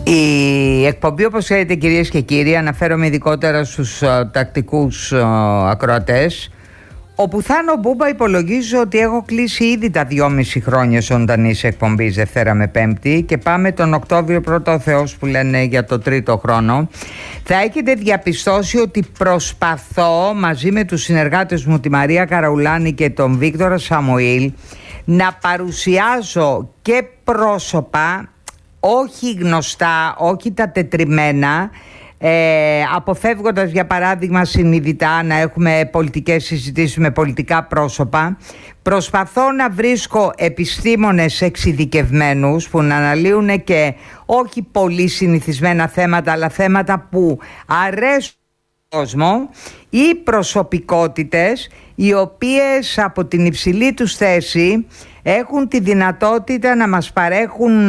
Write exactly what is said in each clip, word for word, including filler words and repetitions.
Η εκπομπή, όπως ξέρετε κυρίες και κύριοι, αναφέρομαι ειδικότερα στους uh, τακτικούς uh, ακροατές. Ο Πουθάνο Μπούμπα υπολογίζω ότι έχω κλείσει ήδη τα δυόμιση χρόνια ζωντανής εκπομπής Δευτέρα με Πέμπτη και πάμε τον Οκτώβριο, πρώτο ο Θεός που λένε, για το τρίτο χρόνο. Θα έχετε διαπιστώσει ότι προσπαθώ μαζί με τους συνεργάτες μου, τη Μαρία Καραουλάνη και τον Βίκτορα Σαμουήλ, να παρουσιάζω και πρόσωπα όχι γνωστά, όχι τα τετριμένα, ε, αποφεύγοντας για παράδειγμα συνειδητά να έχουμε πολιτικές συζητήσεις με πολιτικά πρόσωπα. Προσπαθώ να βρίσκω επιστήμονες εξειδικευμένους που να αναλύουν και όχι πολύ συνηθισμένα θέματα, αλλά θέματα που αρέσουν στον κόσμο, ή προσωπικότητες οι οποίες από την υψηλή τους θέση έχουν τη δυνατότητα να μας παρέχουν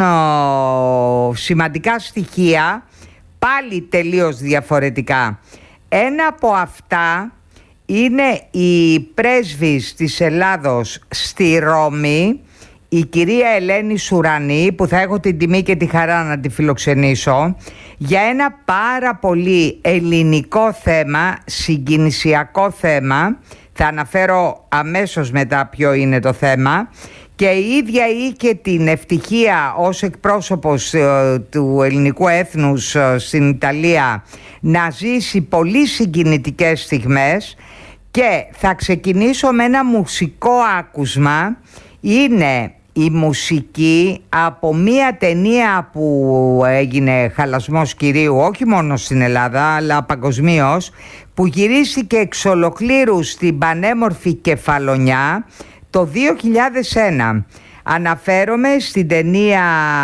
ο, σημαντικά στοιχεία, πάλι τελείως διαφορετικά. Ένα από αυτά είναι η πρέσβης της Ελλάδος στη Ρώμη, η κυρία Ελένη Σουρανή, που θα έχω την τιμή και τη χαρά να τη φιλοξενήσω για ένα πάρα πολύ ελληνικό θέμα, συγκινησιακό θέμα. Θα αναφέρω αμέσως μετά ποιο είναι το θέμα. Και η ίδια είχε την ευτυχία ως εκπρόσωπος ε, του ελληνικού έθνους ε, στην Ιταλία να ζήσει πολύ συγκινητικές στιγμές. Και θα ξεκινήσω με ένα μουσικό άκουσμα. Είναι η μουσική από μία ταινία που έγινε χαλασμός κυρίου όχι μόνο στην Ελλάδα αλλά παγκοσμίως, που γυρίστηκε εξ ολοκλήρου στην πανέμορφη Κεφαλονιά το δύο χιλιάδες ένα. Αναφέρομαι στην ταινία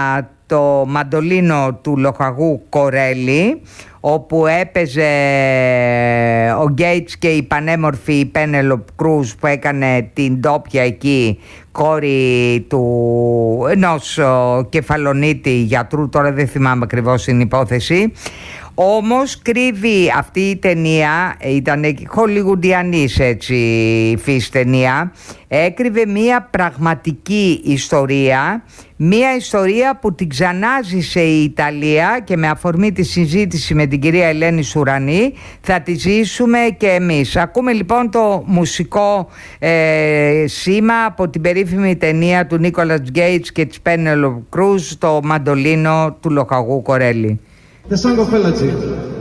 «Το Μαντολίνο» του Λοχαγού Κορέλη, όπου έπαιζε ο Γκέιτς και η πανέμορφη Πένελοπ Κρούζ, που έκανε την ντόπια εκεί κόρη του ενός κεφαλονίτη γιατρού, τώρα δεν θυμάμαι ακριβώς την υπόθεση. Όμως κρύβει αυτή η ταινία, ήταν χολιγουντιανής έτσι φύση ταινία, έκρυβε μία πραγματική ιστορία, μία ιστορία που την ξανάζησε η Ιταλία, και με αφορμή τη συζήτηση με την κυρία Ελένη Σουρανή θα τη ζήσουμε και εμείς. Ακούμε λοιπόν το μουσικό ε, σήμα από την περίφημη ταινία του Νίκολας Γκέιτς και της Πένελοπ Κρούζ, το Μαντολίνο του Λοχαγού Κορέλη. The song of elegy.